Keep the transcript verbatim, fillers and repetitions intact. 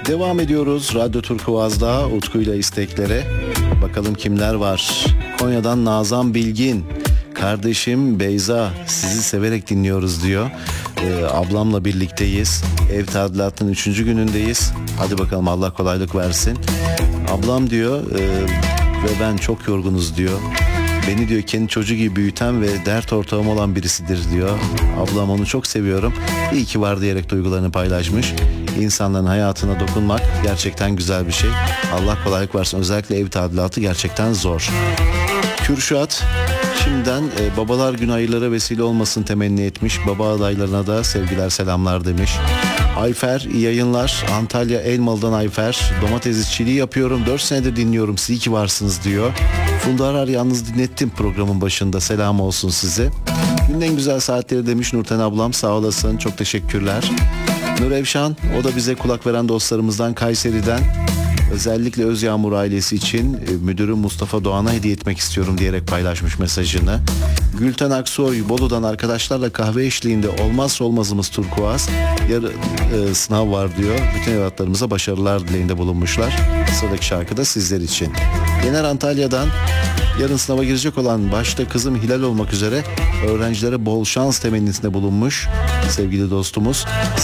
Devam ediyoruz Radyo Turkuaz'da Utku'yla isteklere. Bakalım kimler var? Konya'dan Nazan Bilgin. Kardeşim Beyza, sizi severek dinliyoruz diyor. Ee, ablamla birlikteyiz. Ev tadilatının üçüncü günündeyiz. Hadi bakalım, Allah kolaylık versin. Ablam diyor e, ve ben çok yorgunuz diyor. Beni diyor kendi çocuğu gibi büyüten ve dert ortağım olan birisidir diyor. Ablam, onu çok seviyorum. İyi ki var diyerek duygularını paylaşmış. İnsanların hayatına dokunmak gerçekten güzel bir şey. Allah kolaylık versin. Özellikle ev tadilatı gerçekten zor. Kürşat şimdiden e, babalar günü hayırlara vesile olmasını temenni etmiş. Baba adaylarına da sevgiler selamlar demiş. Ayfer, iyi yayınlar. Antalya Elmalı'dan Ayfer. Domates işçiliği yapıyorum. dört senedir dinliyorum. Siz iyi ki varsınız diyor. Funda Arar, yalnız dinlettim programın başında. Selam olsun size. Günün en güzel saatleri demiş Nurten ablam. Sağ olasın. Çok teşekkürler. Nur Evşan, o da bize kulak veren dostlarımızdan Kayseri'den. Özellikle Özyağmur ailesi için e, müdürüm Mustafa Doğan'a hediye etmek istiyorum diyerek paylaşmış mesajını. Gülten Aksoy, Bolu'dan arkadaşlarla kahve eşliğinde olmazsa olmazımız turkuaz. Yarın e, sınav var diyor. Bütün evlatlarımıza başarılar dileğinde bulunmuşlar. Sıradaki şarkı da sizler için. Yener Antalya'dan, yarın sınava girecek olan başta kızım Hilal olmak üzere öğrencilere bol şans temennisinde bulunmuş sevgili dostumuz.